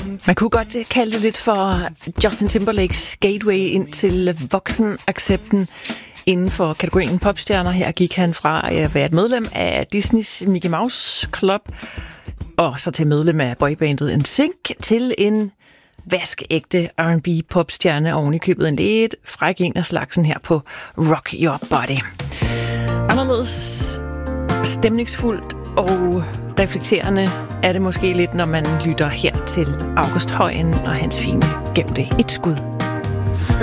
Man kunne godt kalde det lidt for Justin Timberlakes gateway ind til voksenaccepten inden for kategorien popstjerner. Her gik han fra at være et medlem af Disneys Mickey Mouse Club og så til medlem af boybandet NSYNC til en vaskeægte R&B popstjerne oven i købet en lidt fræk en af slagsen her på Rock Your Body. Anderledes stemningsfuldt og reflekterende er det måske lidt, når man lytter her til August Højen og hans fine Gem det et skud.